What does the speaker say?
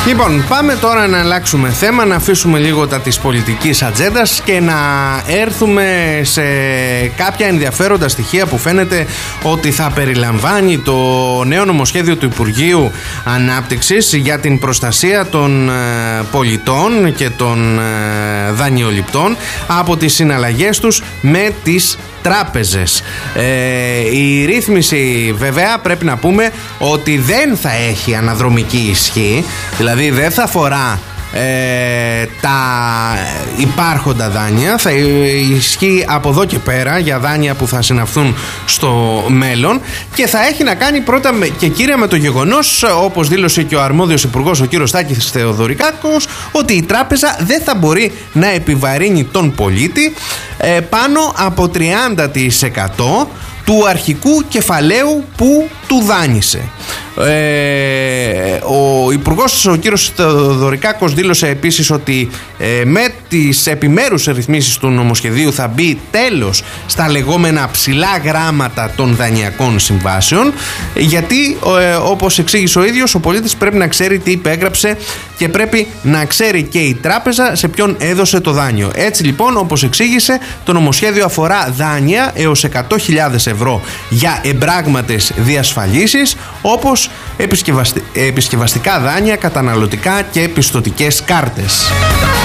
Λοιπόν, πάμε τώρα να αλλάξουμε θέμα, να αφήσουμε λίγο τα της πολιτικής ατζέντας και να έρθουμε σε κάποια ενδιαφέροντα στοιχεία που φαίνεται ότι θα περιλαμβάνει το νέο νομοσχέδιο του Υπουργείου Ανάπτυξης για την προστασία των πολιτών και των δανειοληπτών από τις συναλλαγές τους με τις τράπεζες. Η ρύθμιση βέβαια πρέπει να πούμε ότι δεν θα έχει αναδρομική ισχύ, δηλαδή δεν θα αφορά τα υπάρχοντα δάνεια, θα ισχύει από εδώ και πέρα για δάνεια που θα συναυθούν στο μέλλον και θα έχει να κάνει πρώτα και κύρια με το γεγονός, όπως δήλωσε και ο αρμόδιος υπουργός, ο κύριος Τάκης Θεοδωρικάκος, ότι η τράπεζα δεν θα μπορεί να επιβαρύνει τον πολίτη πάνω από 30% του αρχικού κεφαλαίου που του δάνεισε. Ο υπουργός, ο κύριος Θεοδωρικάκος, δήλωσε επίσης ότι με τις επιμέρους ρυθμίσεις του νομοσχεδίου θα μπει τέλος στα λεγόμενα ψηλά γράμματα των δανειακών συμβάσεων, γιατί όπως εξήγησε ο ίδιος, ο πολίτης πρέπει να ξέρει τι υπέγραψε και πρέπει να ξέρει και η τράπεζα σε ποιον έδωσε το δάνειο. Έτσι λοιπόν, όπως εξήγησε, το νομοσχέδιο αφορά δάνεια έως 100.000 ευρώ για εμπράγματες διασφαλίσεις, όπως επισκευαστικά δάνεια, καταναλωτικά και πιστωτικές κάρτες.